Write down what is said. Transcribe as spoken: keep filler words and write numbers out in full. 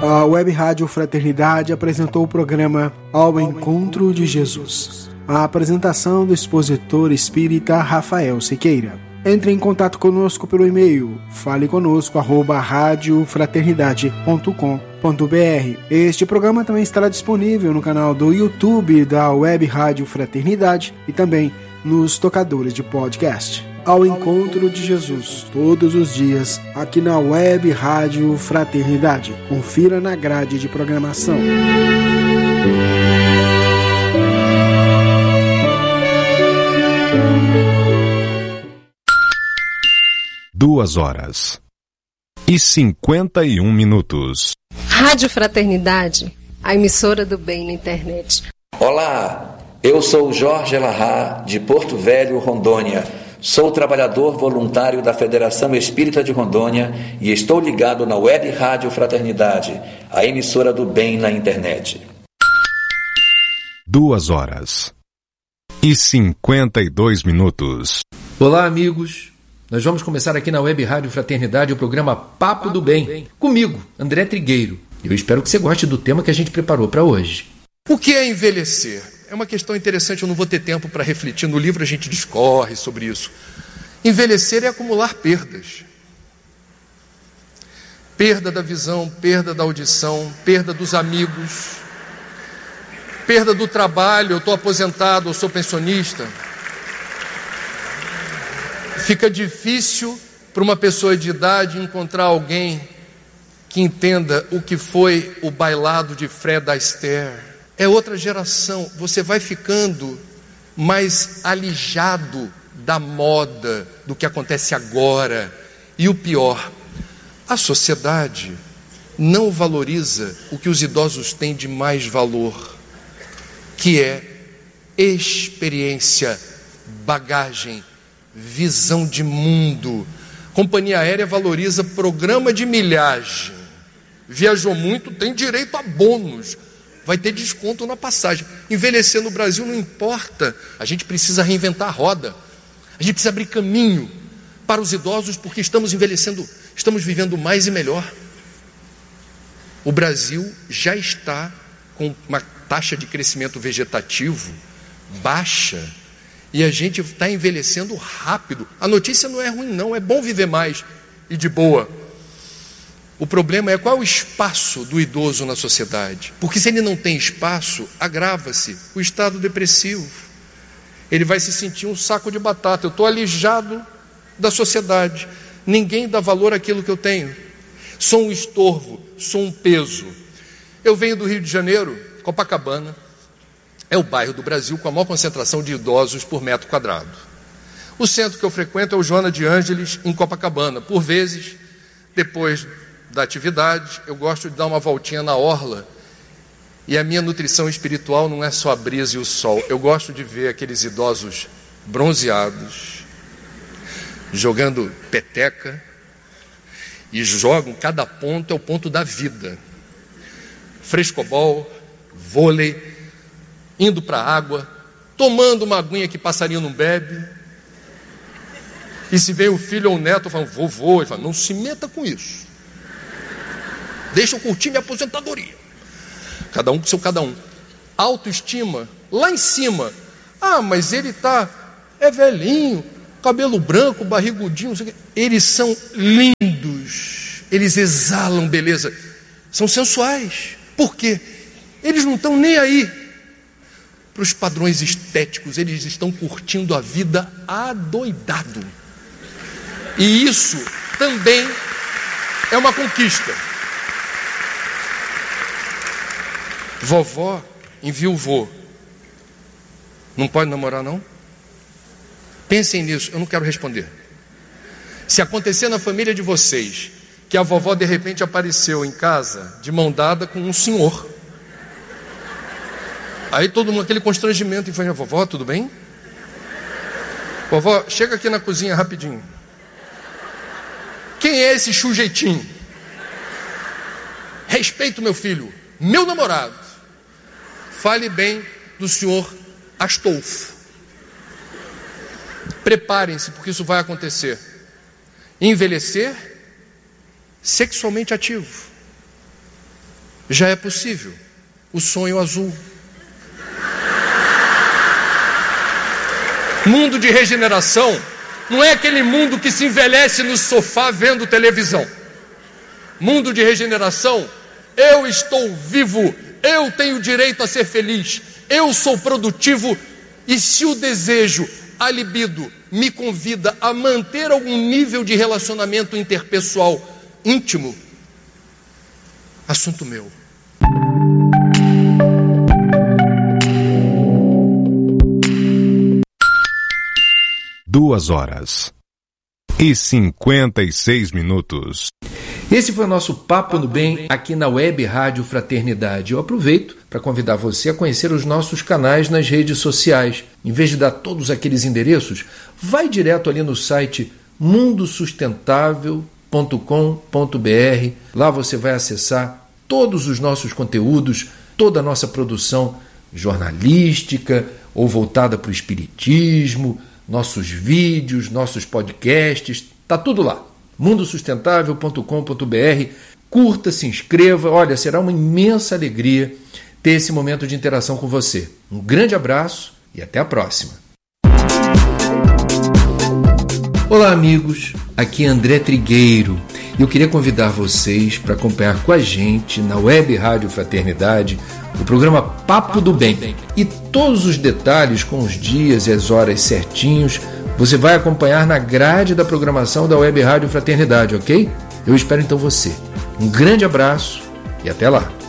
A Web Rádio Fraternidade apresentou o programa Ao Encontro de Jesus. A apresentação do expositor espírita Rafael Siqueira. Entre em contato conosco pelo e-mail fale conosco arroba rádio fraternidade ponto com ponto br. Este programa também estará disponível no canal do YouTube da Web Rádio Fraternidade e também nos tocadores de podcast. Ao Encontro de Jesus, todos os dias, aqui na Web Rádio Fraternidade. Confira na grade de programação. Duas horas e cinquenta e um minutos. Rádio Fraternidade, a emissora do bem na internet. Olá, eu sou Jorge Elahá, de Porto Velho, Rondônia. Sou trabalhador voluntário da Federação Espírita de Rondônia e estou ligado na Web Rádio Fraternidade, a emissora do bem na internet. Duas horas e cinquenta e dois minutos. Olá, amigos. Nós vamos começar aqui na Web Rádio Fraternidade o programa Papo do Bem, comigo, André Trigueiro. Eu espero que você goste do tema que a gente preparou para hoje. O que é envelhecer? É uma questão interessante, eu não vou ter tempo para refletir. No livro a gente discorre sobre isso. Envelhecer é acumular perdas. Perda da visão, perda da audição, perda dos amigos, perda do trabalho. Eu estou aposentado, eu sou pensionista. Fica difícil para uma pessoa de idade encontrar alguém que entenda o que foi o bailado de Fred Astaire. É outra geração, você vai ficando mais alijado da moda, do que acontece agora. E o pior, a sociedade não valoriza o que os idosos têm de mais valor, que é experiência, bagagem, visão de mundo. Companhia aérea valoriza programa de milhagem. Viajou muito, tem direito a bônus. Vai ter desconto na passagem. Envelhecer no Brasil não importa. A gente precisa reinventar a roda. A gente precisa abrir caminho para os idosos, porque estamos envelhecendo, estamos vivendo mais e melhor. O Brasil já está com uma taxa de crescimento vegetativo baixa e a gente está envelhecendo rápido. A notícia não é ruim não, é bom viver mais e de boa. O problema é qual é o espaço do idoso na sociedade. Porque se ele não tem espaço, agrava-se o estado depressivo. Ele vai se sentir um saco de batata. Eu estou alijado da sociedade. Ninguém dá valor àquilo que eu tenho. Sou um estorvo, sou um peso. Eu venho do Rio de Janeiro, Copacabana. É o bairro do Brasil com a maior concentração de idosos por metro quadrado. O centro que eu frequento é o Joana de Ângeles, em Copacabana. Por vezes, depois da atividade, eu gosto de dar uma voltinha na orla, e a minha nutrição espiritual não é só a brisa e o sol. Eu gosto de ver aqueles idosos bronzeados jogando peteca, e jogam, cada ponto é o ponto da vida, frescobol, vôlei, indo para a água, tomando uma aguinha que passarinho não bebe, e se vem o filho ou o neto falando, vovô, ele fala, não se meta com isso. Deixa eu curtir minha aposentadoria. Cada um com seu cada um. Autoestima, lá em cima. Ah, mas ele tá, é velhinho, cabelo branco, barrigudinho, não sei o quê. Eles são lindos. Eles exalam beleza. São sensuais. Por quê? Eles não estão nem aí para os padrões estéticos. Eles estão curtindo a vida adoidado. E isso também é uma conquista. Vovó enviuvou. Não pode namorar, não? Pensem nisso, eu não quero responder. Se acontecer na família de vocês que a vovó de repente apareceu em casa de mão dada com um senhor, aí todo mundo, aquele constrangimento, e foi, vovó, tudo bem? Vovó, chega aqui na cozinha rapidinho. Quem é esse sujeitinho? Respeito meu filho, meu namorado. Fale bem do senhor Astolfo. Preparem-se, porque isso vai acontecer. Envelhecer sexualmente ativo. já é possível. O sonho azul. Mundo de regeneração não é aquele mundo que se envelhece no sofá vendo televisão. Mundo de regeneração, eu estou vivo, eu tenho direito a ser feliz, eu sou produtivo, e se o desejo, a libido, me convida a manter algum nível de relacionamento interpessoal íntimo, assunto meu. Duas horas e cinquenta e seis minutos. Esse foi o nosso Papo no Bem aqui na Web Rádio Fraternidade. Eu aproveito para convidar você a conhecer os nossos canais nas redes sociais. Em vez de dar todos aqueles endereços, vai direto ali no site mundo sustentável ponto com ponto b r. Lá você vai acessar todos os nossos conteúdos, toda a nossa produção jornalística ou voltada para o espiritismo, nossos vídeos, nossos podcasts, tá tudo lá. mundo sustentável ponto com ponto b r. Curta, se inscreva. Olha, será uma imensa alegria ter esse momento de interação com você. Um grande abraço e até a próxima. Olá, amigos. Aqui é André Trigueiro e eu queria convidar vocês para acompanhar com a gente na Web Rádio Fraternidade o programa Papo do Bem. E todos os detalhes com os dias e as horas certinhos você vai acompanhar na grade da programação da Web Rádio Fraternidade, ok? Eu espero então você. Um grande abraço e até lá!